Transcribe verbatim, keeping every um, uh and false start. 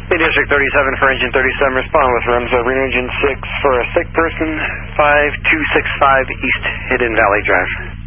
Hey, District thirty-seven for Engine thirty-seven, respond with Remso, Reno Engine six for a sick person, five two six five East Hidden Valley Drive.